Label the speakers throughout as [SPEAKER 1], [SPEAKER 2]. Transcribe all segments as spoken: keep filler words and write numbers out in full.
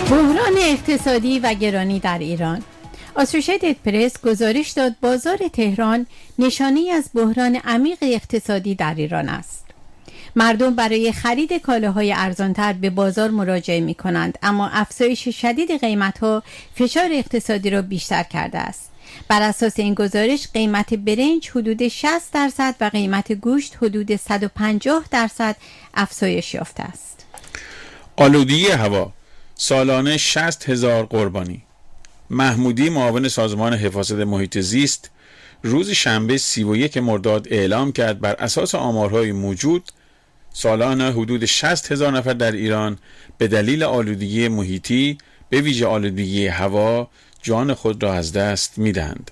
[SPEAKER 1] بحران اقتصادی و گرانی در ایران. آسوشیتد پرس گزارش داد بازار تهران نشانه‌ای از بحران عمیق اقتصادی در ایران است. مردم برای خرید کالاهای ارزانتر به بازار مراجعه می کنند، اما افزایش شدید قیمت‌ها فشار اقتصادی را بیشتر کرده است. بر اساس این گزارش قیمت برنج حدود شصت درصد و قیمت گوشت حدود صد و پنجاه درصد افزایش یافته است.
[SPEAKER 2] آلودگی هوا سالانه شصت هزار قربانی. محمودی معاون سازمان حفاظت محیط زیست روز شنبه سی و یک مرداد اعلام کرد بر اساس آمارهای موجود سالانه حدود شصت هزار نفر در ایران به دلیل آلودگی محیطی به ویژه آلودگی هوا جان خود را از دست می‌دهند.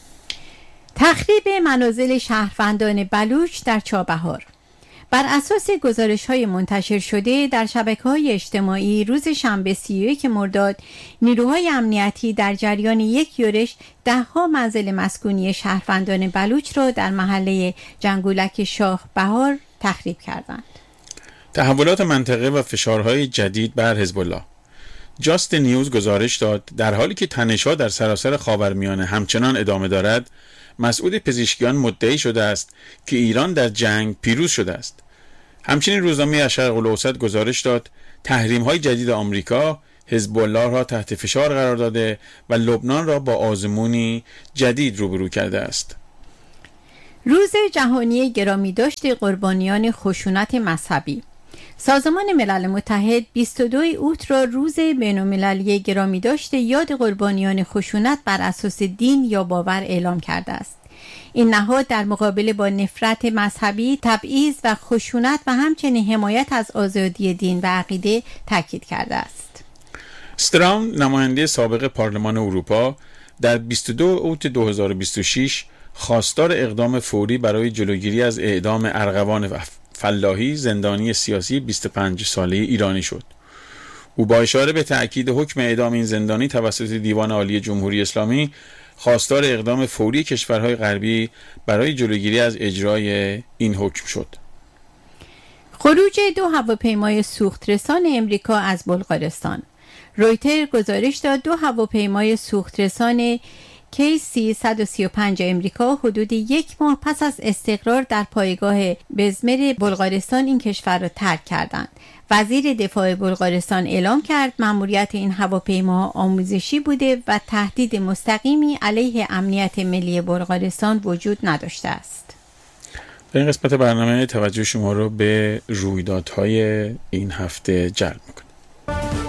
[SPEAKER 1] تخریب منازل شهروندان بلوچ در چابهار. بر اساس گزارش‌های منتشر شده در شبکه‌های اجتماعی روز شنبه سی و یک مرداد نیروهای امنیتی در جریان یک یورش ده‌ها منزل مسکونی شهروندان بلوچ را در محله جنگولک شاه بهار تخریب کردند.
[SPEAKER 2] تحولات منطقه و فشارهای جدید بر حزب الله. جاست نیوز گزارش داد در حالی که تنش‌ها در سراسر خاورمیانه همچنان ادامه دارد، مسئول پزشکیان مدعی شده است که ایران در جنگ پیروز شده است. همچنین روزنامه الشرق الاوسط گزارش داد تحریم‌های جدید آمریکا حزب الله را تحت فشار قرار داده و لبنان را با آزمونی جدید روبرو کرده است.
[SPEAKER 1] روز جهانی گرامی داشت قربانیان خشونت مذهبی. سازمان ملل متحد بیست و دوم اوت را روز بین‌المللی گرامی داشت یاد قربانیان خشونت بر اساس دین یا باور اعلام کرده است. این نهاد در مقابله با نفرت مذهبی، تبعیض و خشونت و همچنین حمایت از آزادی دین و عقیده تاکید کرده است.
[SPEAKER 2] استرام نماینده سابق پارلمان اروپا در بیست و دوم اوت دو هزار و بیست و شش خواستار اقدام فوری برای جلوگیری از اعدام ارغوان فلاحی زندانی سیاسی بیست و پنج ساله ایرانی شد. او با اشاره به تأکید حکم اعدام این زندانی توسط دیوان عالی جمهوری اسلامی خواستار اقدام فوری کشورهای غربی برای جلوگیری از اجرای این حکم شد.
[SPEAKER 1] خروج دو هواپیمای سوخترسان امریکا از بلغارستان. رویتر گزارش داد دو هواپیمای سوخترسان کی سی صد و سی و پنج امریکا حدود یک ماه پس از استقرار در پایگاه بزمر بلغارستان این کشور را ترک کردند. وزیر دفاع بلغارستان اعلام کرد مأموریت این هواپیما آموزشی بوده و تهدید مستقیمی علیه امنیت ملی بلغارستان وجود نداشته است.
[SPEAKER 2] در این قسمت برنامه توجه شما رو به رویدادهای این هفته جلب می‌کنم.